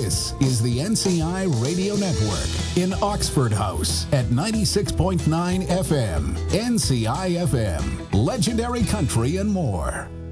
This is the NCI Radio Network in Oxford House at 96.9 FM, NCI FM, legendary country and more.